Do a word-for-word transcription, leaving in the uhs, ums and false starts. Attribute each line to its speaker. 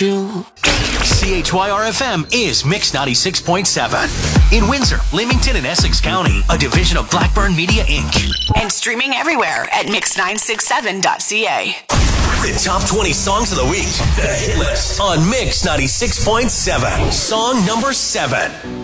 Speaker 1: you.
Speaker 2: C H Y R F M is Mix ninety-six point seven. In Windsor, Leamington, and Essex County, a division of Blackburn Media, Incorporated.
Speaker 3: And streaming everywhere at mix nine six seven dot c a.
Speaker 2: The top twenty songs of the week. The hit list on Mix ninety-six point seven. Song number seven.